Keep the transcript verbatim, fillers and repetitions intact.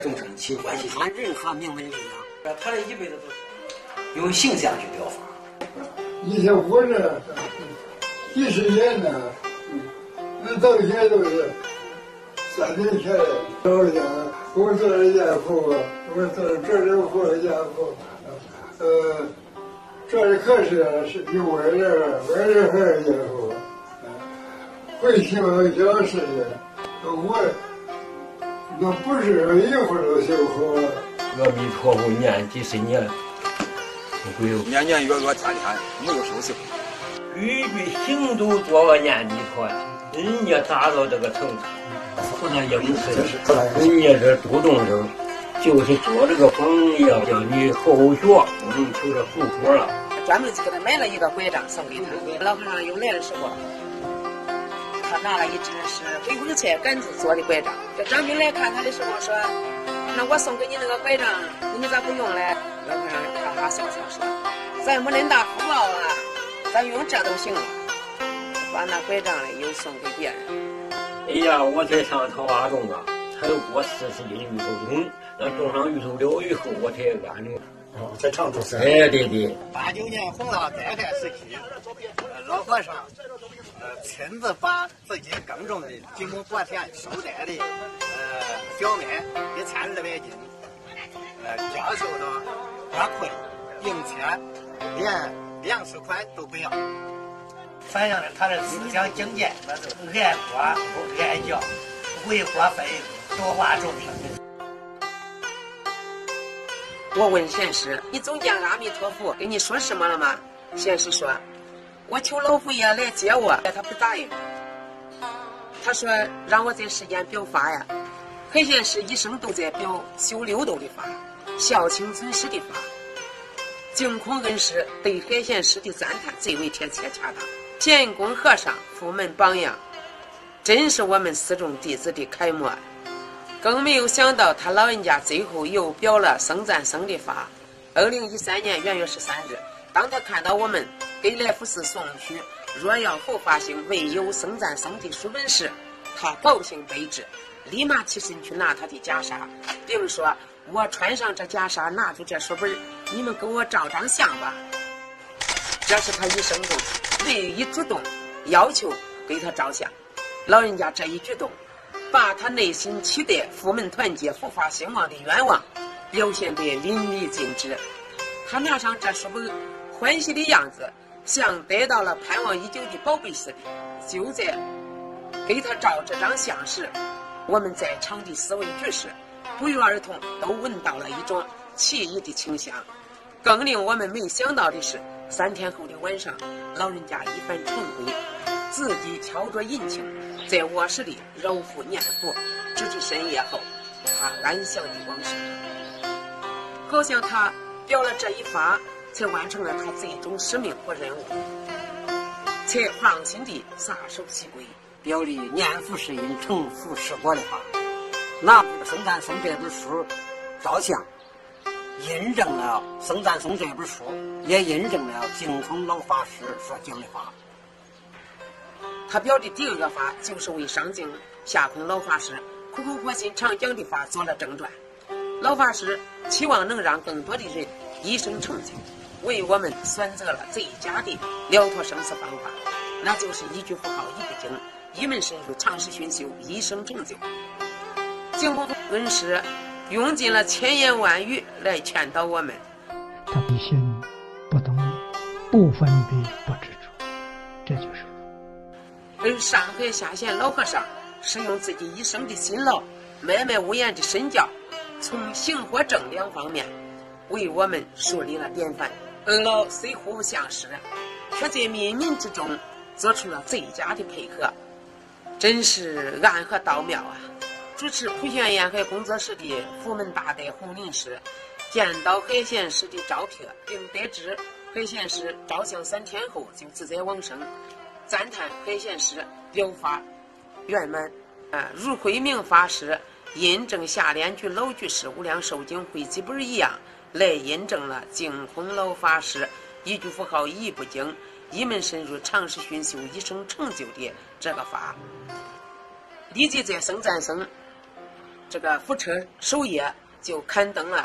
众生起关系，他任何名门力量，他的一辈子都是用形象去表达。 以前活着几十年呢，那到现在都是三年前老家，我做了家父，我做了这人活的家父，呃，这里可是是有我人，我人还是家父，回去我讲事情，我。那不是一会儿就修好了。 阿弥陀佛，念几十年，不会年年月月天天没有收息。 句句行都做个念弥陀呀，人家达到这个程度，不能应试，人家这主动生，就是做这个榜样，叫你后学，不能求着富婆了。 专门去给他买了一个拐杖送给他，老和尚又来的时候。他拿了一只是回光菜杆子做的拐杖。这张兵来看他的时候说：“那我送给你那个拐杖，你咋不用嘞？”老和尚哈哈笑笑说：“咱没恁大福报啊，咱用这都行了。”把那拐杖嘞又送给别人。 哎呀，我才上桃花洞啊，才过四十斤芋头种，那种上芋头了以后，我才安定。 哦，在常州山。 哎，对对。 八九年洪涝灾害时期，老和尚。呃，亲自把自己耕种的几亩薄田收摘的呃小麦一千二百斤，呃，交收到花库里，并且连粮食款都不要，反映了他的思想境界，那是爱国不爱教，为国分多化众生。 我问贤师：“你走见阿弥陀佛跟你说什么了吗？”贤师说。我求老佛爷来接我，他不答应。他说让我在世间表法呀。海贤师一生都在表修六度的法，孝亲尊师的法。净空恩师对海贤师的赞叹最为贴切恰当。贤公和尚佛门榜样，真是我们四众弟子的楷模。更没有想到他老人家最后又表了僧赞僧的法。二零一三年元月十三日，当他看到我们给来福寺送去若要后发行未有僧赞僧的书本时，他高兴悲之，立马起身去拿他的袈裟，并说：“我穿上这袈裟，拿出这书本，你们给我照张相吧。”这是他一生中唯一主动要求给他照相。老人家这一举动，把他内心期待佛门团结、佛法兴旺的愿望表现得淋漓尽致。他拿上这书本，欢喜的样子像得到了盼望已久的宝贝似的。就在给他照这张相时，我们在场的四位居士不约而同都闻到了一种奇异的清香。更令我们没想到的是，三天后的晚上，老人家一番晨归，自己敲着引磬，在卧室里揉腹念佛，直至深夜后，他安详的往生。好像他表了这一法，才完成了他最终使命和任务，才放心地撒手西归。 表里念佛是因，成佛是果的话，拿僧赞僧这本书照相，印证了僧赞僧这本书，也印证了净空老法师所讲的话。 他表的第二个法，就是为上净下空老法师苦口婆心常讲的法做了正传。老法师期望能让更多的人一生成就，为我们选择了最佳的了脱生死方法，那就是一句佛号一不精，一门深入，长时熏修，一生成就。净空恩师用尽了千言万语来劝导我们。 他必心不动，不分别，不执着，这就是佛。 而上海下县老和尚是用自己一生的辛劳，脉脉无言的身教，从行和正两方面为我们树立了典范。二老虽互不相识，却在冥冥之中做出了最佳的配合，真是暗合道妙啊！主持普贤沿海工作室的佛门大德洪林师见到海贤师的照片，并得知海贤师照相三天后就自在往生，赞叹海贤师表法圆满啊，如慧明法师印证下联居老居士无量寿经汇集本一样，来印证了净空老法师一句佛号一不精，一门深入，长时熏修，一生成就的这个法。立即在僧赞僧这个福车首页就刊登了